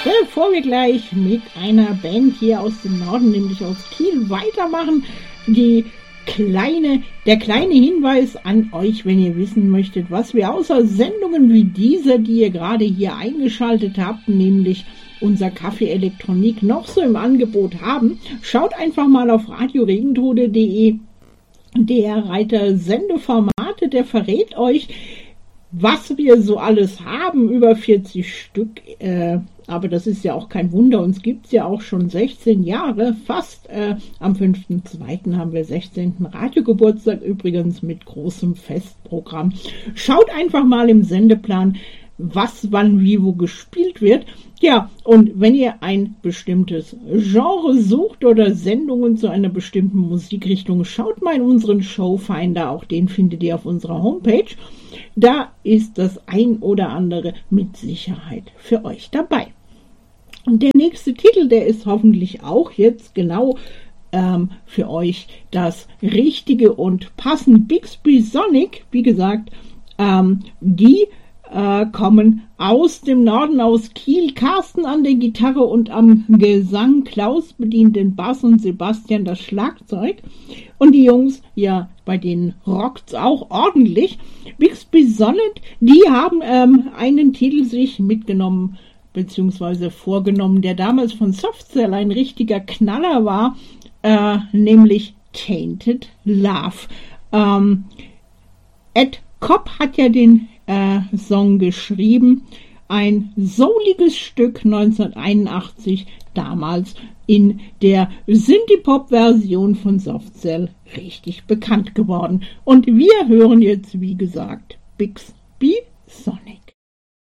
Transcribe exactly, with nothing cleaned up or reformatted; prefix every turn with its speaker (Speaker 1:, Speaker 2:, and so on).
Speaker 1: Bevor wir gleich mit einer Band hier aus dem Norden, nämlich aus Kiel, weitermachen, die kleine, der kleine Hinweis an euch, wenn ihr wissen möchtet, was wir außer Sendungen wie dieser, die ihr gerade hier eingeschaltet habt, nämlich unser Kaffee Elektronik, noch so im Angebot haben. Schaut einfach mal auf radio regentode punkt de. Der Reiter Sendeformate, der verrät euch, was wir so alles haben, über vierzig Stück, äh, aber das ist ja auch kein Wunder, uns gibt es ja auch schon sechzehn Jahre, fast. Äh, am fünften zweiten haben wir sechzehnten Radiogeburtstag, übrigens mit großem Festprogramm. Schaut einfach mal im Sendeplan, was, wann, wie, wo gespielt wird. Ja, und wenn ihr ein bestimmtes Genre sucht oder Sendungen zu einer bestimmten Musikrichtung, schaut mal in unseren Showfinder, auch den findet ihr auf unserer Homepage. Da ist das ein oder andere mit Sicherheit für euch dabei. Und der nächste Titel, der ist hoffentlich auch jetzt genau ähm, für euch das Richtige und passende. Bixby Sonic, wie gesagt, ähm, die Äh, kommen aus dem Norden, aus Kiel. Carsten an der Gitarre und am Gesang, Klaus bedient den Bass und Sebastian das Schlagzeug. Und die Jungs, ja, bei denen rockt's auch ordentlich. Bixby Sonic, die haben ähm, einen Titel sich mitgenommen, beziehungsweise vorgenommen, der damals von Softcell ein richtiger Knaller war, äh, nämlich Tainted Love. Ähm, Ed Kopp hat ja den Äh, Song geschrieben, ein souliges Stück neunzehnhunderteinundachtzig, damals in der Synthie-Pop-Version von Softcell richtig bekannt geworden. Und wir hören jetzt, wie gesagt, Bixby Sonic.